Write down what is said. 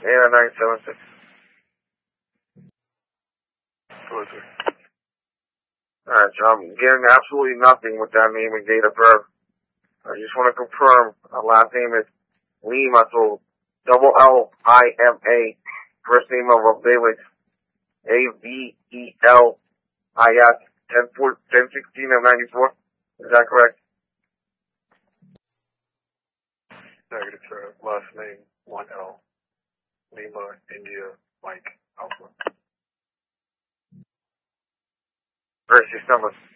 976. Alright, so I'm getting absolutely nothing with that name and date of birth. I just want to confirm, last name is Lima, so double Lima. First name of Avelis, Avelis, 1016 of 94. Is that correct? Negative, sir. Last name, 1L. Lima, India, Mike, Alpha. Versus number.